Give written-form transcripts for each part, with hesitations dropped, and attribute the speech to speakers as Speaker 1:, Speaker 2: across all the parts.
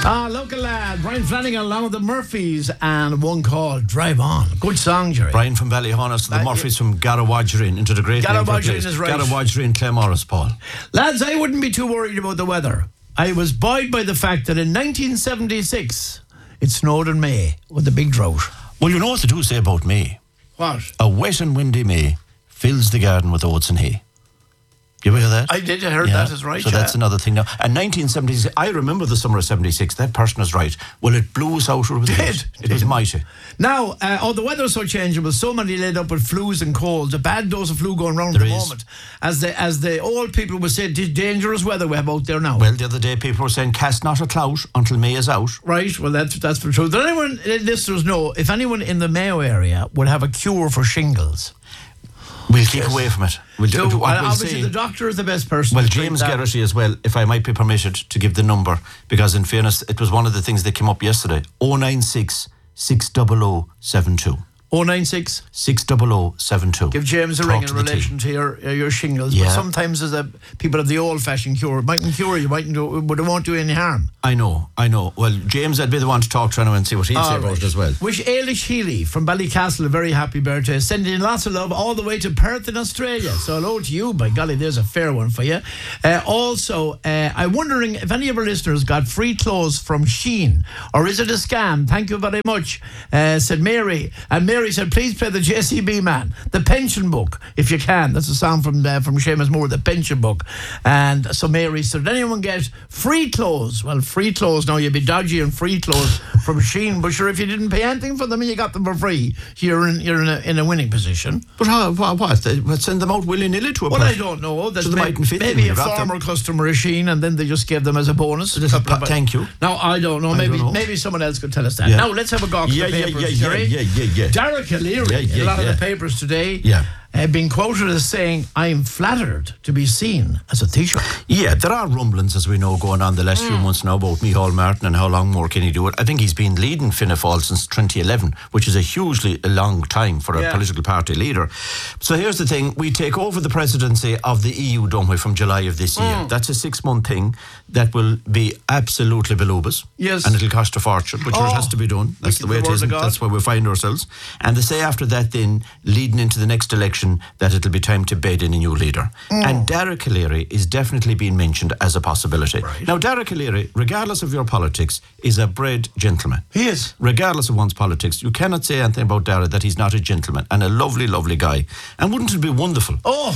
Speaker 1: Local lad, Brian Flanagan along with the Murphys and one called Drive On. Good song, Jerry.
Speaker 2: Brian from Ballyhonus, the Murphys from Garawadgerin into the great
Speaker 1: Garawadgerin is right.
Speaker 2: Garawadgerin, Claremorris, Paul.
Speaker 1: Lads, I wouldn't be too worried about the weather. I was buoyed by the fact that in 1976 it snowed in May with the big drought.
Speaker 2: Well, you know what they do say about May?
Speaker 1: What?
Speaker 2: A wet and windy May fills the garden with oats and hay. You ever hear that?
Speaker 1: I did. I heard that is right.
Speaker 2: So that's another thing now. And 1976, I remember the summer of 76. That person is right. Well, it blew us out. It was mighty.
Speaker 1: Now, the weather's so changeable. So many laid up with flus and colds. A bad dose of flu going around at the moment. As the old people would say, dangerous weather we have out there now.
Speaker 2: Well, the other day people were saying, cast not a clout until May is out.
Speaker 1: Right. Well, that's for truth. Does anyone, listeners, know if anyone in the Mayo area would have a cure for shingles?
Speaker 2: We'll keep away from it.
Speaker 1: Obviously, the doctor is the best person.
Speaker 2: Well, James Geraghty as well, if I might be permitted to give the number, because in fairness, it was one of the things that came up yesterday. 096 600 72.
Speaker 1: 096
Speaker 2: 600 72.
Speaker 1: Give James a ring in relation to your shingles. Yeah. But sometimes as people have the old-fashioned cure. It mightn't cure you, but it won't do any harm.
Speaker 2: I know. Well, James, I'd be the one to talk to anyway and see what he'd say about it as well.
Speaker 1: Wish Ailish Healy from Ballycastle a very happy birthday. Sending in lots of love all the way to Perth in Australia. So hello to you. By golly, there's a fair one for you. Also, I'm wondering if any of our listeners got free clothes from Shein, or is it a scam? Thank you very much, said Mary. And Mary said, please play the JCB Man, the pension book, if you can. That's a song from Seamus Moore, the pension book. And so Mary said, did anyone get free clothes? Well, free clothes now, you'd be dodgy and free clothes from Shein, but sure, if you didn't pay anything for them and you got them for free, you're in a winning position.
Speaker 2: But what? They send them out willy-nilly to a person?
Speaker 1: Well, I don't know.
Speaker 2: So
Speaker 1: maybe a former customer of Shein, and then they just gave them as a bonus.
Speaker 2: Thank you.
Speaker 1: No, I don't know. Maybe someone else could tell us that. Yeah. Now, let's have a go at the papers, Jerry.
Speaker 2: Yeah.
Speaker 1: Derek O'Leary, a lot of the papers today, been quoted as saying, I'm flattered to be seen as a teacher.
Speaker 2: Yeah, there are rumblings, as we know, going on the last few months now about Micheál Martin and how long more can he do it. I think he's been leading Fianna Fáil since 2011, which is a hugely long time for a political party leader. So here's the thing, we take over the presidency of the EU, don't we, from July of this year. That's a 6-month thing that will be absolutely below-us.
Speaker 1: Yes.
Speaker 2: And it'll cost a fortune, but it has to be done. That's the way it is. That's where we find ourselves. And they say after that then, leading into the next election, that it'll be time to bed in a new leader. And Derek O'Leary is definitely being mentioned as a possibility.
Speaker 1: Right.
Speaker 2: Now, Derek O'Leary, regardless of your politics, is a bred gentleman.
Speaker 1: He is.
Speaker 2: Regardless of one's politics, you cannot say anything about Derek that he's not a gentleman and a lovely, lovely guy. And wouldn't it be wonderful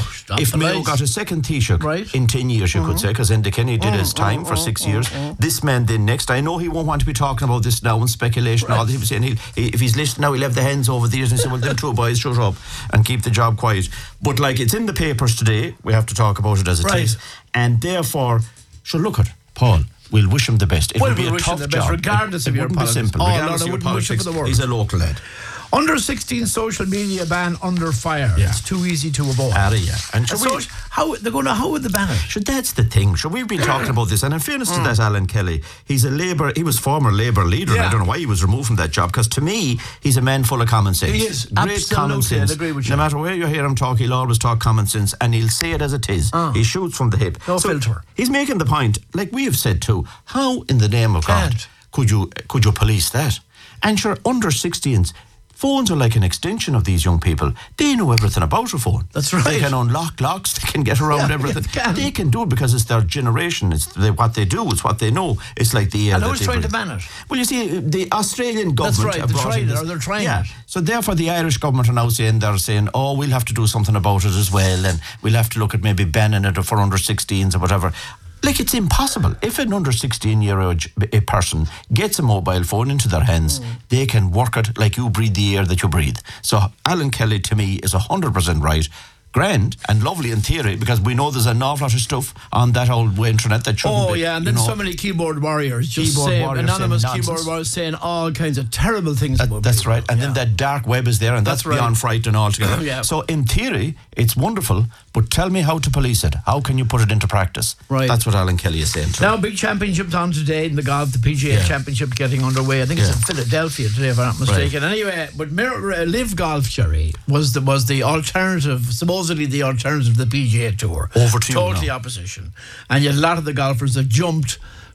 Speaker 2: if Mayo got a second Taoiseach in 10 years, you could say, because Enda Kenny did his time for 6 years. This man then next, I know he won't want to be talking about this now and speculation. All he was saying, if he's listening now, he'll have the hands over the ears and say, well, them two boys, shut up and keep the job quiet. But like, it's in the papers today, we have to talk about it as it is. And therefore, look at Paul. We'll wish him the best. It will be a tough job.
Speaker 1: Regardless of your politics.
Speaker 2: Simple. Regardless of your politics, he's a local lad.
Speaker 1: Under 16 social media ban under fire. It's too easy to avoid.
Speaker 2: And
Speaker 1: how would they ban it?
Speaker 2: That's the thing. We've been talking about this, and in fairness to that Alan Kelly, he was former Labour leader, and I don't know why he was removed from that job, because to me, he's a man full of common sense.
Speaker 1: He is.
Speaker 2: Great common sense.
Speaker 1: I agree with you.
Speaker 2: No matter where you hear him talk, he'll always talk common sense, and he'll say it as it is. He shoots from the hip.
Speaker 1: No filter.
Speaker 2: He's making the point, like we have said too, how in the name of God could you police that? And sure, under 16s, phones are like an extension of these young people. They know everything about a phone.
Speaker 1: That's right.
Speaker 2: They can unlock locks. They can get around everything. They can do it because it's their generation. It's what they do. It's what they know. It's like the...
Speaker 1: And who's trying to ban it?
Speaker 2: Well, you see, the Australian government...
Speaker 1: That's right. They're trying it.
Speaker 2: So therefore, the Irish government are now saying, oh, we'll have to do something about it as well, and we'll have to look at maybe banning it for under 16s or whatever. Like, it's impossible. If an under 16-year-old person gets a mobile phone into their hands, they can work it like you breathe the air that you breathe. So Alan Kelly, to me, is 100% right. Grand and lovely in theory, because we know there's an awful lot of stuff on that old internet that shouldn't be.
Speaker 1: And then so many keyboard warriors anonymous keyboard warriors saying all kinds of terrible things about
Speaker 2: that's
Speaker 1: people.
Speaker 2: Right. And then that dark web is there, and that's beyond frightening altogether. So in theory, it's wonderful, but tell me how to police it. How can you put it into practice?
Speaker 1: Right.
Speaker 2: That's what Alan Kelly is saying.
Speaker 1: Now, big championship on today in the golf, the PGA Championship getting underway. I think it's in Philadelphia today, if I'm not mistaken. Anyway, but Live Golf, Jerry, was the alternative, supposedly the alternative to the PGA Tour.
Speaker 2: Over to
Speaker 1: totally opposition. And yet a lot of the golfers have jumped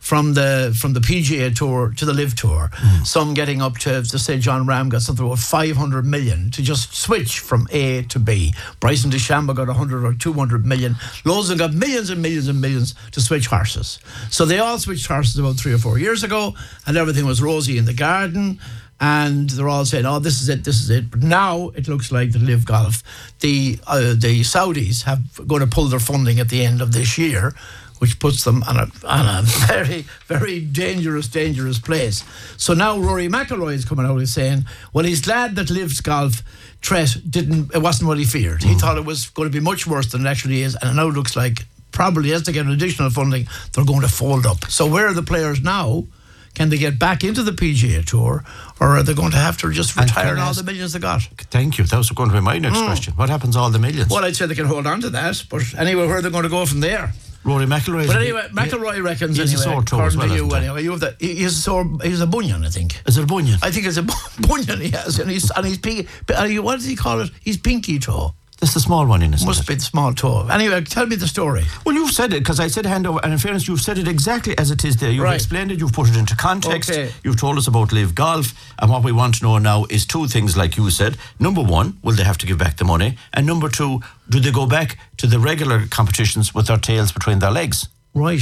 Speaker 1: from the PGA Tour to the Live Tour. Some getting up to say John Ram got something over 500 million to just switch from A to B. Bryson DeChambeau got 100 or 200 million. Loads of them got millions and millions and millions to switch horses. So they all switched horses about 3 or 4 years ago, and everything was rosy in the garden. And they're all saying, "Oh, this is it." But now it looks like the Live Golf, the Saudis have going to pull their funding at the end of this year, which puts them on a very, very dangerous place. So now Rory McIlroy is coming out and saying, well, he's glad that Live's Golf threat it wasn't what he feared. He thought it was going to be much worse than it actually is, and it now looks like probably as they get additional funding, they're going to fold up. So where are the players now? Can they get back into the PGA Tour, or are they going to have to just retire all the millions they got?
Speaker 2: Thank you. That was going to be my next question. What happens to all the millions?
Speaker 1: Well, I'd say they can hold on to that, but anyway, where are they going to go from there?
Speaker 2: Rory McIlroy.
Speaker 1: But anyway, McIlroy reckons
Speaker 2: he's
Speaker 1: anyway,
Speaker 2: a sore toe as well,
Speaker 1: anyway, he's a bunion, I think.
Speaker 2: Is it a bunion?
Speaker 1: I think it's a bunion he has, and he's what does he call it? He's pinky toe.
Speaker 2: That's the small one, isn't it?
Speaker 1: Must be the small toe. Anyway, tell me the story.
Speaker 2: Well, you've said it, because I said hand over, and in fairness, you've said it exactly as it is there. You've explained it, you've put it into context, you've told us about Live Golf, and what we want to know now is 2 things, like you said. Number 1, will they have to give back the money? And number 2, do they go back to the regular competitions with their tails between their legs?
Speaker 1: Right.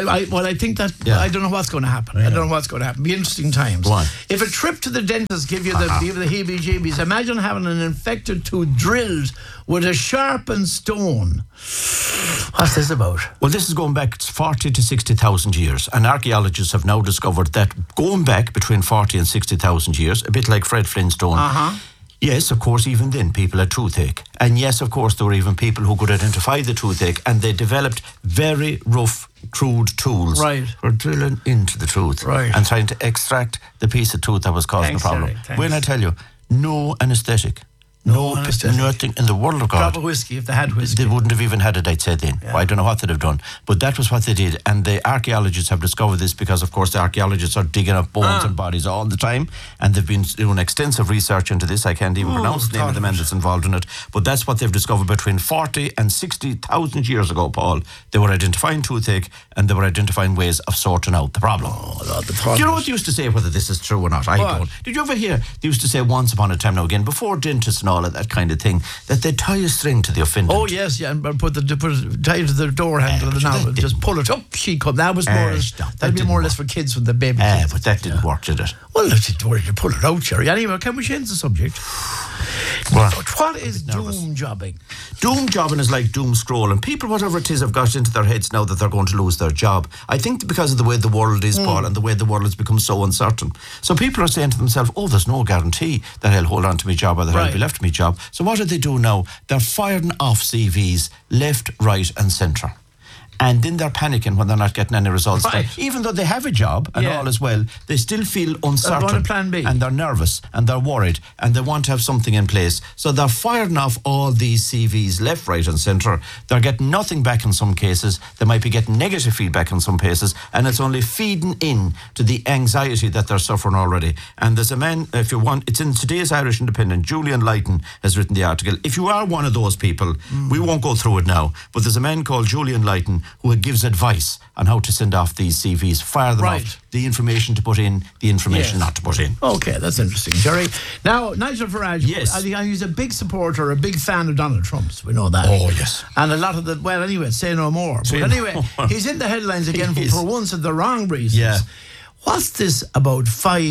Speaker 1: I think that I don't know what's going to happen. I don't know what's going to happen. Be interesting times.
Speaker 2: Why?
Speaker 1: If a trip to the dentist give you the heebie-jeebies, imagine having an infected tooth drilled with a sharpened stone. What's this about?
Speaker 2: Well, this is going back 40 to 60,000 years, and archaeologists have now discovered that going back between 40 and 60,000 years, a bit like Fred Flintstone. Yes, of course, even then, people had toothache. And yes, of course, there were even people who could identify the toothache, and they developed very rough, crude tools for drilling into the tooth and trying to extract the piece of tooth that was causing the problem. When I tell you, no anaesthetic. Nothing in the world of God.
Speaker 1: Drop of whiskey, if they had whiskey.
Speaker 2: They wouldn't have even had it, I'd say then. Well, I don't know what they'd have done. But that was what they did. And the archaeologists have discovered this because, of course, the archaeologists are digging up bones and bodies all the time. And they've been doing extensive research into this. I can't even pronounce the name of the man that's involved in it. But that's what they've discovered between 40 and 60,000 years ago, Paul. They were identifying toothache, and they were identifying ways of sorting out the problem. Do you know what they used to say, whether this is true or not? I don't. Did you ever hear they used to say once upon a time, now again, before dentists and all of that kind of thing, that they tie a string to the offendant?
Speaker 1: Oh yes, and tie it to the door handle of the novel, just pull it up. She come. That was more. That'd be more or less for kids with the baby kids.
Speaker 2: But that didn't work, did it?
Speaker 1: Well, don't worry, you pull it out, Jerry. Anyway, can we change the subject? What is doom jobbing?
Speaker 2: Doom jobbing is like doom scrolling. People, whatever it is, have got into their heads now that they're going to lose their job. I think because of the way the world is, Paul, and the way the world has become so uncertain. So people are saying to themselves, oh, there's no guarantee that I'll hold on to my job or that I'll be left my job. So what do they do now? They're firing off CVs left, right and centre. And then they're panicking when they're not getting any results. Even though they have a job and all as well, they still feel uncertain.
Speaker 1: They're on a plan B.
Speaker 2: And they're nervous and they're worried and they want to have something in place. So they're firing off all these CVs left, right and centre. They're getting nothing back in some cases. They might be getting negative feedback in some cases, and it's only feeding in to the anxiety that they're suffering already. And there's a man, if you want, it's in today's Irish Independent, Julian Leighton has written the article. If you are one of those people, we won't go through it now, but there's a man called Julian Leighton who gives advice on how to send off these CVs, fire them off, the information to put in, the information not to put in.
Speaker 1: Okay, that's interesting, Jerry. Now, Nigel Farage, he's a big supporter, a big fan of Donald Trump's. We know that.
Speaker 2: Oh, yes.
Speaker 1: And a lot of say no more. But anyway, he's in the headlines again for once at the wrong reasons.
Speaker 2: Yeah.
Speaker 1: What's this about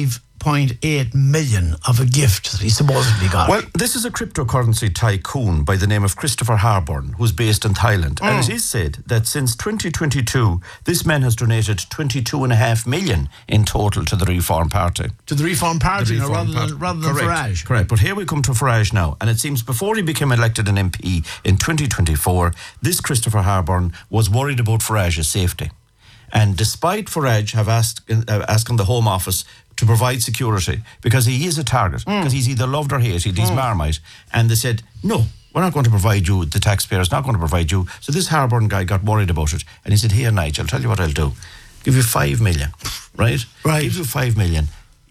Speaker 1: 5.8 million of a gift that he supposedly got?
Speaker 2: Well, this is a cryptocurrency tycoon by the name of Christopher Harborn, who's based in Thailand. And it is said that since 2022, this man has donated 22.5 million in total to the Reform Party.
Speaker 1: To the Reform Party, rather than Farage.
Speaker 2: Correct. But here we come to Farage now. And it seems before he became elected an MP in 2024, this Christopher Harborn was worried about Farage's safety. And despite Farage have asking the Home Office to provide security, because he is a target, because he's either loved or hated, he's Marmite, and they said, no, we're not going to provide you, the taxpayer's not going to provide you. So this Harborn guy got worried about it, and he said, here, Nigel, I'll tell you what I'll do. Give you 5 million, right?
Speaker 1: Right.
Speaker 2: Give you 5 million.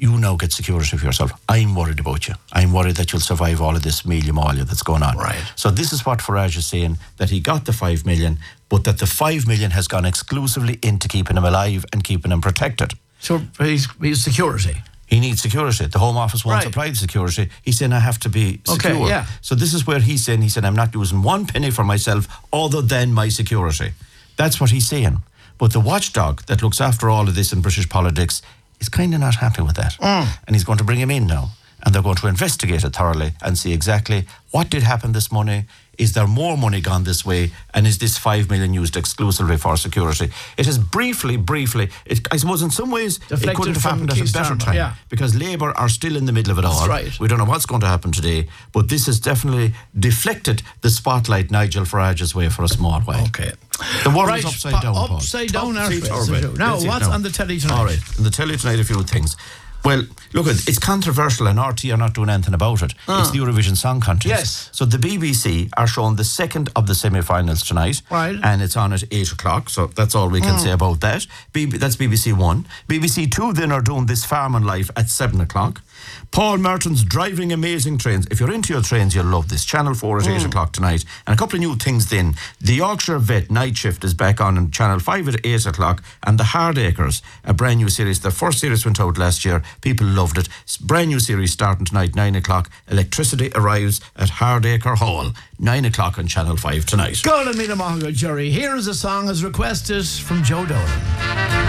Speaker 2: you now get security for yourself. I'm worried about you. I'm worried that you'll survive all of this mealy-moly that's going on.
Speaker 1: Right.
Speaker 2: So this is what Farage is saying, that he got the 5 million, but that the 5 million has gone exclusively into keeping him alive and keeping him protected.
Speaker 1: So he's security.
Speaker 2: He needs security. The Home Office won't supply the security. He's saying, I have to be secure.
Speaker 1: Okay, yeah.
Speaker 2: So this is where he's saying, I'm not using one penny for myself other than my security. That's what he's saying. But the watchdog that looks after all of this in British politics is kind of not happy with that. And he's going to bring him in now. And they're going to investigate it thoroughly and see exactly what did happen this money. Is there more money gone this way? And is this 5 million used exclusively for security? It has briefly, I suppose in some ways it could have happened at a better time. Because Labour are still in the middle of it all.
Speaker 1: That's right.
Speaker 2: We don't know what's going to happen today. But this has definitely deflected the spotlight Nigel Farage's way for a small while.
Speaker 1: Okay.
Speaker 2: The world is upside down, Paul.
Speaker 1: Upside down, now, what's on the telly tonight?
Speaker 2: All right. On the telly tonight, a few things. Well, look, it's controversial and RT are not doing anything about it. It's the Eurovision Song Contest.
Speaker 1: Yes.
Speaker 2: So the BBC are showing the second of the semi-finals tonight.
Speaker 1: Right.
Speaker 2: And it's on at 8 o'clock, so that's all we can say about that. That's BBC One. BBC Two then are doing This Farming Life at 7 o'clock. Paul Merton's Driving Amazing Trains. If you're into your trains, you'll love this. Channel 4 at 8 o'clock tonight. And a couple of new things then. The Yorkshire Vet Night Shift is back on Channel 5 at 8 o'clock. And The Hardacres, a brand new series. The first series went out last year. People loved it. It's a brand new series starting tonight, 9 o'clock. Electricity arrives at Hardacre Hall, 9 o'clock on Channel 5 tonight.
Speaker 1: Golden Mina Mahaga, Jerry. Here is a song as requested from Joe Dolan.